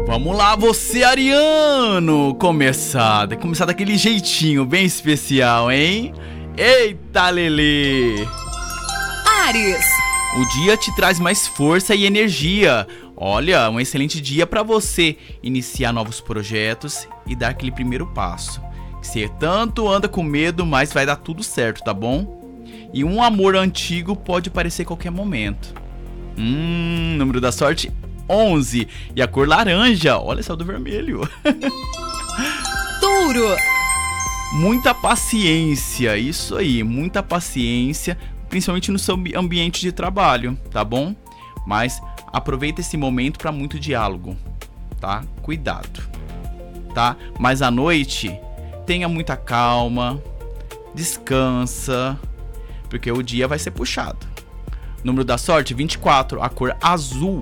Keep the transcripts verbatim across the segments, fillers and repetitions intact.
Vamos lá, você ariano! Começar, começar daquele jeitinho bem especial, hein? Eita, Lelê! Áries. O dia te traz mais força e energia. Olha, um excelente dia para você iniciar novos projetos e dar aquele primeiro passo. Você tanto anda com medo, mas vai dar tudo certo, tá bom? E um amor antigo pode aparecer a qualquer momento. Hum, número da sorte onze. E a cor laranja. Olha só do vermelho. Touro. Muita paciência, isso aí, muita paciência, principalmente no seu ambiente de trabalho, tá bom? Mas aproveita esse momento para muito diálogo, tá? Cuidado, tá? Mas à noite, tenha muita calma, descansa, porque o dia vai ser puxado. Número da sorte, vinte e quatro, a cor azul.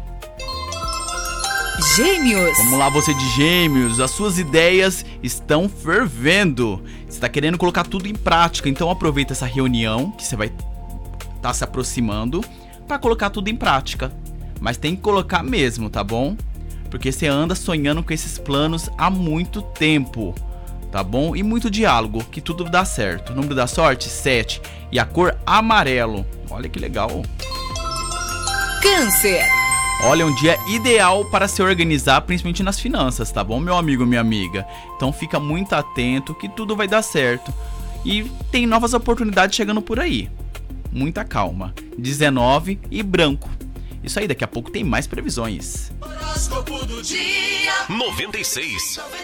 Gêmeos. Vamos lá, você de Gêmeos, as suas ideias estão fervendo. Você está querendo colocar tudo em prática, então aproveita essa reunião que você vai estar tá se aproximando para colocar tudo em prática. Mas tem que colocar mesmo, tá bom? Porque você anda sonhando com esses planos há muito tempo, tá bom? E muito diálogo, que tudo dá certo. O número da sorte, sete, e a cor amarelo. Olha que legal. Câncer. Olha, um dia ideal para se organizar, principalmente nas finanças, tá bom, meu amigo, minha amiga? Então fica muito atento que tudo vai dar certo. E tem novas oportunidades chegando por aí. Muita calma. dezenove e branco. Isso aí, daqui a pouco tem mais previsões. Horóscopo do dia noventa e seis.